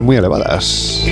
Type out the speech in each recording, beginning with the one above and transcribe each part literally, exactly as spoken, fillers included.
muy elevadas.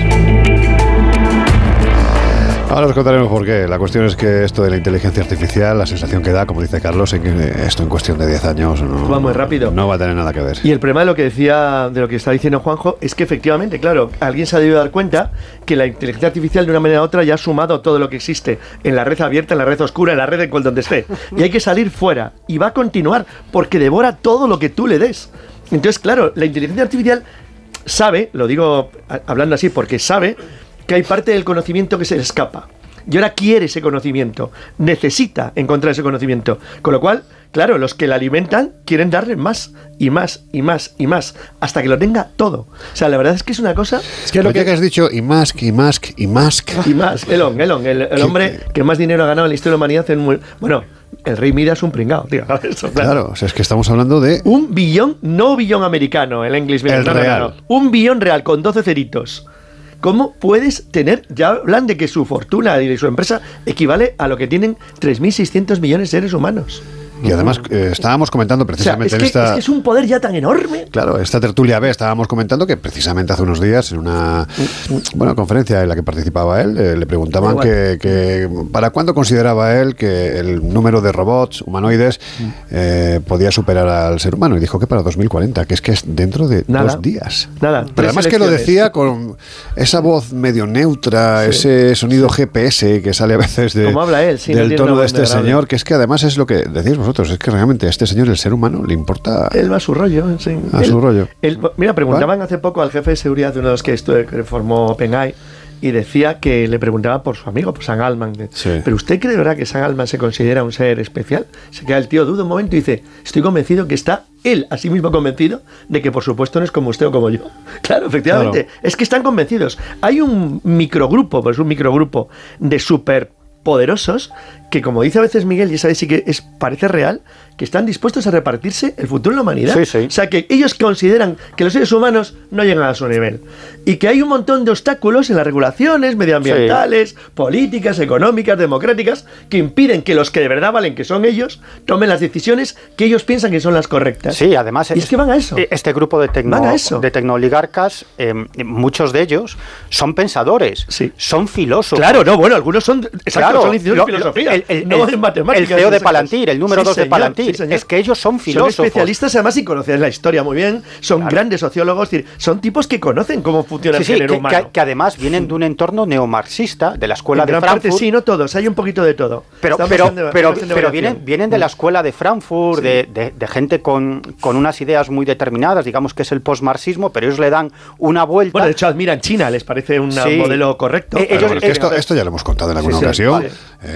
Ahora os contaremos por qué. La cuestión es que esto de la inteligencia artificial, la sensación que da, como dice Carlos, en que esto en cuestión de diez años no va muy rápido. No va a tener nada que ver. Y el problema de lo que decía, de lo que está diciendo Juanjo, es que efectivamente, claro, alguien se ha debido dar cuenta que la inteligencia artificial de una manera u otra ya ha sumado todo lo que existe en la red abierta, en la red oscura, en la red de cual donde esté. Y hay que salir fuera. Y va a continuar porque devora todo lo que tú le des. Entonces, claro, la inteligencia artificial sabe, lo digo hablando así porque sabe, que hay parte del conocimiento que se le escapa. Y ahora quiere ese conocimiento, necesita encontrar ese conocimiento. Con lo cual, claro, los que la alimentan quieren darle más y más y más y más, hasta que lo tenga todo. O sea, la verdad es que es una cosa... Es que lo que, que has dicho, y más, y más, y más... Y más, Elon, Elon, el, el hombre que más dinero ha ganado en la historia de la humanidad en muy, bueno... El rey Midas es un pringao, tío. Eso, claro. claro, o sea, es que estamos hablando de... Un billón, no billón americano, el inglés. El no, real. No, no, no. Un billón real, con doce ceritos. ¿Cómo puedes tener, ya hablan de que su fortuna y su empresa equivale a lo que tienen tres mil seiscientos millones de seres humanos? Y además eh, estábamos comentando precisamente o sea, es que, en esta... Es que es un poder ya tan enorme. Claro, esta tertulia B estábamos comentando que precisamente hace unos días en una bueno, conferencia en la que participaba él, eh, le preguntaban que, que para cuándo consideraba él que el número de robots humanoides eh, podía superar al ser humano. Y dijo que para dos mil cuarenta, que es que es dentro de nada, dos días. Nada. Pero además que lo decía con esa voz medio neutra, sí, ese sonido sí. G P S que sale a veces de, como habla él, sí, del no tono de este agradable. señor, que es que además es lo que decís vosotros. Es que realmente a este señor, el ser humano, le importa... Él va a su rollo. Sí. A él, su rollo. Él, mira, preguntaban ¿Vale? hace poco al jefe de seguridad de uno de los que, estuve, que formó OpenAI y decía que le preguntaba por su amigo, por Sam Altman. De, sí. ¿Pero usted cree, verdad, que Sam Altman se considera un ser especial? Se queda el tío, duda un momento y dice, estoy convencido que está él, a sí mismo convencido, de que por supuesto no es como usted o como yo. Claro, efectivamente. Claro. Es que están convencidos. Hay un microgrupo, pues un microgrupo de super poderosos que, como dice a veces Miguel, y esa vez sí que es, parece real, que están dispuestos a repartirse el futuro de la humanidad. Sí, sí. O sea, que ellos consideran que los seres humanos no llegan a su nivel y que hay un montón de obstáculos en las regulaciones medioambientales, sí. políticas, económicas, democráticas, que impiden que los que de verdad valen, que son ellos, tomen las decisiones que ellos piensan que son las correctas. Sí, además... Y es, es que van a eso. Este grupo de, tecno, de tecnooligarcas, eh, muchos de ellos son pensadores, sí. son filósofos. Claro, no, bueno, algunos son... Exacto, claro, son licenciados en filosofía, el, el, no el, en matemáticas. El C E O de Palantir, el número dos sí, de Palantir. Sí, es que ellos son filósofos. Son especialistas además y conocen la historia muy bien, son claro. grandes sociólogos, son tipos que conocen cómo funciona sí, el género sí, que, humano. Que, que además vienen de un entorno neomarxista, de la escuela en de gran Frankfurt. Parte, sí, no todos, hay un poquito de todo. Pero, pero, de, pero, pero vienen, vienen de la escuela de Frankfurt, sí. de, de, de gente con, con unas ideas muy determinadas, digamos que es el postmarxismo, pero ellos le dan una vuelta. Bueno, de hecho admiran China, les parece un sí. modelo correcto. Eh, ellos, es que esto, esto ya lo hemos contado en alguna sí, sí, ocasión. Vale.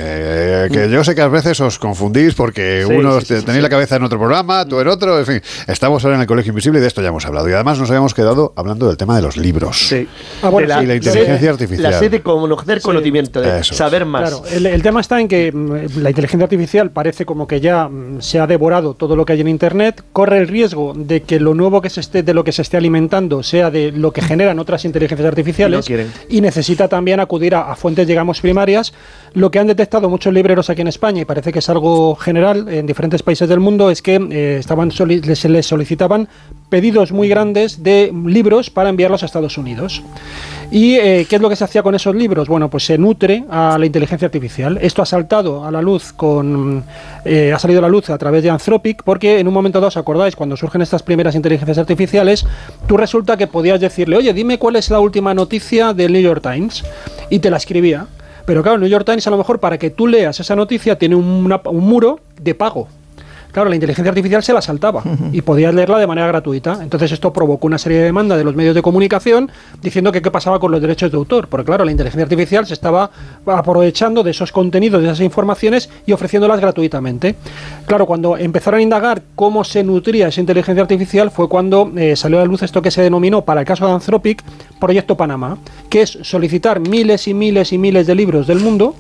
Eh, que yo sé que a veces os confundís porque sí, unos sí, sí, tenéis sí. la cabeza en otro programa, tú en otro, en fin. Estamos ahora en el Colegio Invisible y de esto ya hemos hablado. Y además nos habíamos quedado hablando del tema de los libros. Sí. Ah, bueno, la, y la inteligencia sí, artificial. La sed de conocer sí. conocimiento, de Eso saber más. Claro, el, el tema está en que la inteligencia artificial parece como que ya se ha devorado todo lo que hay en Internet, corre el riesgo de que lo nuevo que se esté, de lo que se esté alimentando sea de lo que generan otras inteligencias artificiales y, no y necesita también acudir a, a fuentes, digamos, primarias. Lo que han detectado muchos libreros aquí en España, y parece que es algo general en diferentes países del mundo, es que eh, estaban soli- les, les solicitaban pedidos muy grandes de libros para enviarlos a Estados Unidos. ¿Y eh, qué es lo que se hacía con esos libros? Bueno, pues se nutre a la inteligencia artificial. Esto ha saltado a la luz con... Eh, ha salido a la luz a través de Anthropic, porque en un momento dado, ¿os acordáis? Cuando surgen estas primeras inteligencias artificiales, tú resulta que podías decirle, oye, dime cuál es la última noticia del New York Times, y te la escribía. Pero claro, el New York Times, a lo mejor, para que tú leas esa noticia, tiene una, un muro de pago. Claro, la inteligencia artificial se la saltaba uh-huh. y podías leerla de manera gratuita. Entonces esto provocó una serie de demandas de los medios de comunicación diciendo que qué pasaba con los derechos de autor. Porque claro, la inteligencia artificial se estaba aprovechando de esos contenidos, de esas informaciones y ofreciéndolas gratuitamente. Claro, cuando empezaron a indagar cómo se nutría esa inteligencia artificial fue cuando eh, salió a la luz esto que se denominó, para el caso de Anthropic, Proyecto Panamá, que es solicitar miles y miles y miles de libros del mundo.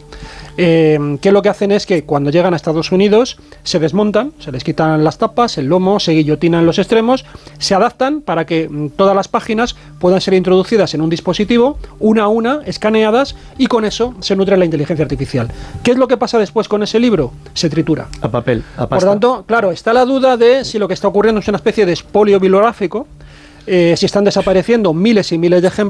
Eh, que lo que hacen es que cuando llegan a Estados Unidos se desmontan, se les quitan las tapas, el lomo, se guillotinan los extremos, se adaptan para que mm, todas las páginas puedan ser introducidas en un dispositivo, una a una, escaneadas, y con eso se nutre la inteligencia artificial. ¿Qué es lo que pasa después con ese libro? Se tritura. A papel, a pasta. Por tanto, claro, está la duda de si lo que está ocurriendo es una especie de expolio bibliográfico, eh, si están desapareciendo miles y miles de ejemplos.